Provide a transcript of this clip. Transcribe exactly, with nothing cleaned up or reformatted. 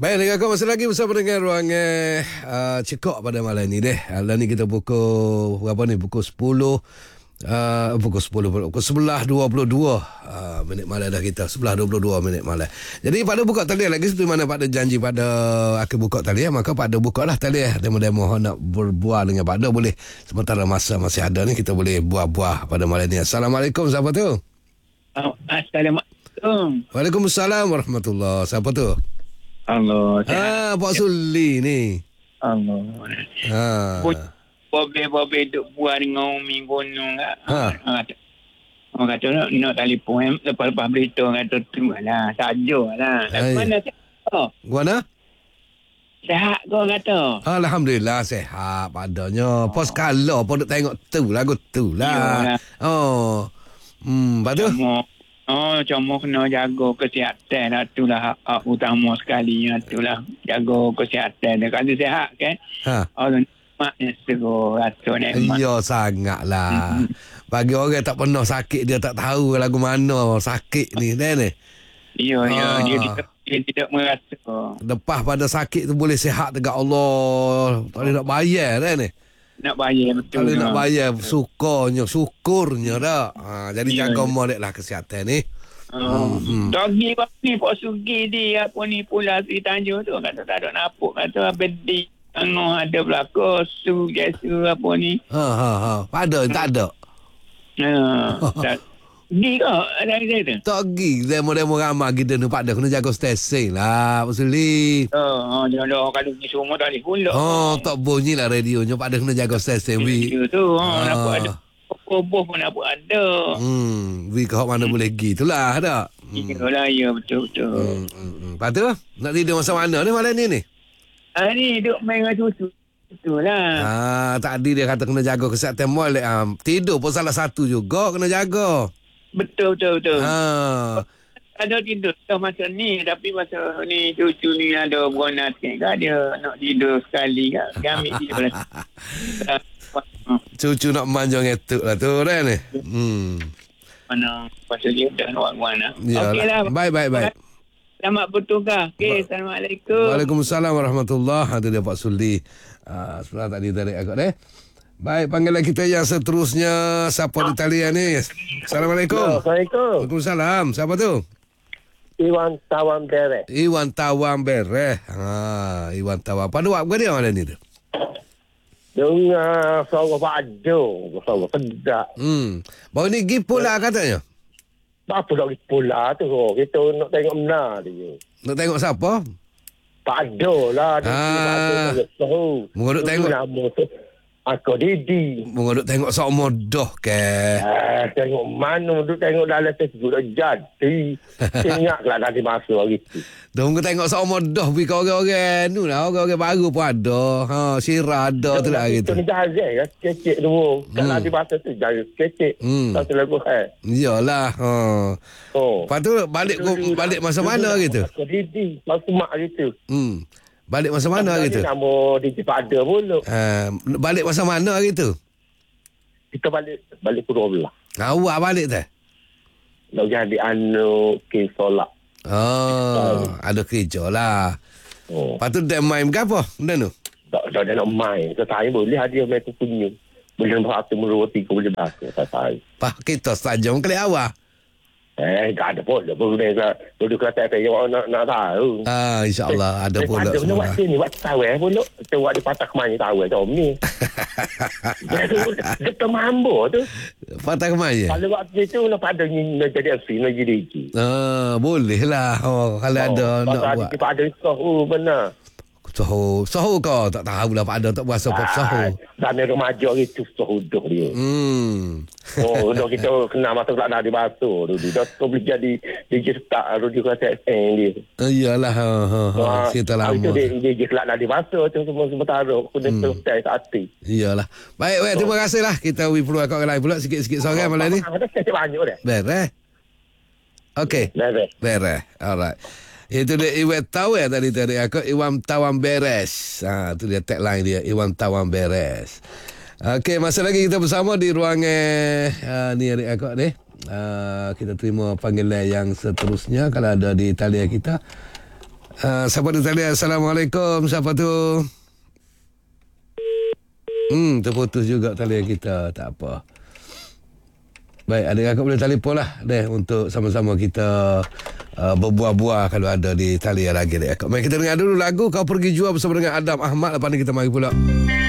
Baik, dengan kau masih lagi bersama dengan ruang eh, uh, cekok pada malam ni deh. Hari ni kita pukul berapa ni? Pukul sepuluh. Uh, pukul sepuluh, pukul sebelas dua puluh dua uh, minit malam dah kita. Sebelas dua puluh dua minit malam. Jadi pada buka talian lagi seperti mana Pak Ada janji pada akan buka talian, maka Pak Ada buka lah talian. Demo-demo nak berbual dengan Pak Ada boleh. Sementara masa masih ada ni kita boleh buah-buah pada malam ni. Assalamualaikum, siapa tu? Oh, Assalamualaikum. Waalaikumsalam warahmatullahi. Siapa tu? Allah. Ah, Pak Suli ni. Allah. Ha. Bobe-bobe duk buat dengan Umi gunung. Ha. Orang kata nak, nak telefon. Lepas-lepas berita orang kata tu lah. Saja lah. Ay. Mana sihat? Gimana? Sihat kau kata. Alhamdulillah sihat padanya. Pos kala pun duk tengok tu lagu tu lah. Iyalah. Oh. Hmm, lepas tu? Cuma, oh, cuma kena jaga kesihatan lah. Itulah hak utama sekali. Itulah jaga kesihatan. Dia kata sihat kan? Ha. Orang maknya seru rasa nikmat. Ya sangatlah. Bagi orang tak pernah sakit dia tak tahu lagu mana sakit ni dah ni. Ya, ya. Ah. Dia tidak, dia tidak merasa. Lepas pada sakit tu boleh sihat dekat Allah. Tak boleh nak bayar dah ni. Nak bayar betul. Kalau nak lah. bayar syukurnya, syukurnya dah. Ha, jadi Ya, jaga ya. molek lah kesihatan ni. Oh. Hmm. Dogi apa ni Pak Sugi di apa ni Pulau Sri Tanjung tu kata tak ada napuk kata bedi anu ada belaka su gesu apa ni. Ha ha ha. Pada tak ada. Ha. Tak. Di ke ada dia tu. Tak pergi demo-demo ramai kita ni Pak Dah kena jaga stesen lah Pak Suli. Oh, dia ada kalau di semua tak boleh pula. Oh, tak bunyi lah radionya Pak Dah kena jaga stesen wi. Dia tu ha Ah. nampak ada. Koboh pun nampak ada. Hmm, wi kau mana boleh pergi itulah ada. Hmm. Iyalah ya betul betul. Hmm, hmm, hmm. Lepas tu nak tidur masa mana ni malam ni ni? Ah ni duk main dengan susu. Itulah. Ah, tadi dia kata kena jaga kesihatan molek. Ah, tidur pun salah satu juga kena jaga. Betul betul betul. Ha. Ada tidur dah masa ni tapi masa ni cucu ni ada beranak sikit kan dia nak tidur sekali kan dia ambil dia belah. Cucu nak manja ngetuk lah tu kan ni. Hmm. Mana pasal dia dah nak buat nak. Yalah. Okeylah. Baik baik baik. Selamat bertugas. Okey, assalamualaikum. Waalaikumsalam warahmatullahi. Ada dia Pak Suli. Ah, sebelah tadi tarik agak deh. Baik, panggilan kita yang seterusnya siapa di talian ni? Assalamualaikum. Assalamualaikum. Waalaikumsalam. Siapa tu? Iwan Tawan Beres. Iwan Tawang Bereh. Ha, Iwan Tawang. Pada waktu dia mana ni tu? Dengar suara Pak Ado. Suara sedap. Hmm. Baru ni pergi pula katanya. Apa nak pergi pula tu? Oh, kita nak tengok benar dia. Nak tengok siapa? Pak Ado lah. Dia Ah. Pak Ado tahu. Mengaduk tengok. Nama tu. Aku Didi. Mengaduk tengok sok modoh ke? Ah, tengok mana tu tengok dalam Facebook dah jadi. Ingat lah nanti masuk hari tu. Tunggu tengok sok modoh pergi ke orang-orang nu lah. Orang-orang baru pun ada. Ha, Syirah ada tu lah gitu. Itu ni jazz kan? Kecik dulu. Kan Hmm. nanti masa tu jazz kecik. Hmm. Satu lagu hai. Iyalah. Ha. Oh. Lepas tu balik balik masa mana gitu? Aku Didi. Masa mak gitu. Hmm. Balik masa mana gitu? Nama Didi Pada pula. Ha, balik masa mana gitu? Kita balik balik ke dua belas. Awak balik tak? Nak jadi anu ke solat. Oh, ada kerja lah. Oh. Lepas tu dia main ke apa? Benda tu? Tak tak ada nak main. Saya boleh hadiah mereka punya. Boleh berhati meroti ke boleh bahasa. Saya. Pak kita saja kali awak. Eh, tak ada pun. Dulu ni saya duduk kelas saya yang nak nak tahu. Ah, insya-Allah ada pula Ada semua. buat sini buat tahu eh pula. Kita buat di patah kemana tahu eh jom ni. Dia tu mambo tu. Patah ke mana? Kalau waktu itu nak pada ni nak jadi M C nak jadi D J. Ah, boleh lah. Oh, kalau ada nak buat. Kita ada oh benar. Soho, soho kau tak tahu lah Pak Ada tak berasa pop soho. Dan remaja itu sohuduh dia. Hmm. Oh, dah kita kena masuk kelak di basuh dulu. Dah tu boleh jadi D J start dulu kata eh dia. Oh, iyalah. Ha ha ha. Cerita lama. Itu dia D J kelak di basuh tu semua sementara kena selesai hati. Iyalah. Baik, baik, terima kasihlah. Kita we perlu akak lain pula sikit-sikit seorang malam ni. Ada sikit banyak dah. Beres. Okey. Beres. Beres. Alright. Itu dia Iwan Tawang tadi tadi aku Iwan Tawang Beres. Ha, tu dia tagline dia Iwan Tawang Beres. Okey, masa lagi kita bersama di ruang eh uh, ni adik akak ni. Uh, kita terima panggilan yang seterusnya kalau ada di talian kita. Uh, siapa di talian? Assalamualaikum. Siapa tu? Hmm, terputus juga talian kita. Tak apa. Baik, adik kakak boleh telefon lah deh untuk sama-sama kita uh, berbuah-buah kalau ada di talian lagi deh. Mari kita dengar dulu lagu Kau Pergi Jua bersama dengan Adam Ahmad. Lepas ni kita mari pula.